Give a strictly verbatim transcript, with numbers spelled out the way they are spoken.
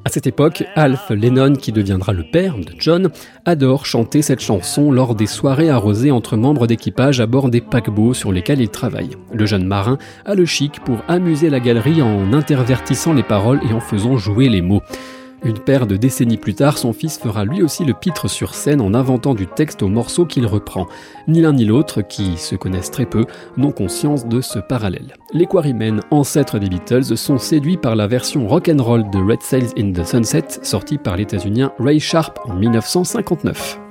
cette époque, Alf Lennon, qui deviendra le père de John, adore chanter cette chanson lors des soirées arrosées entre membres d'équipage à bord des paquebots sur lesquels il travaille. Le jeune marin a le chic pour amuser la galerie en intervertissant les paroles et en faisant jouer les mots. Une paire de décennies plus tard, son fils fera lui aussi le pitre sur scène en inventant du texte au morceau qu'il reprend. Ni l'un ni l'autre, qui se connaissent très peu, n'ont conscience de ce parallèle. Les Quarrymen, ancêtres des Beatles, sont séduits par la version rock'n'roll de Red Sails in the Sunset, sortie par l'états-unien Ray Sharp en mille neuf cent cinquante-neuf.